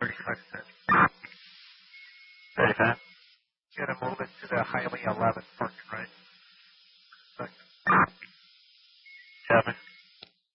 35 cents. 35? Get a move it to the Highway 11 parking right.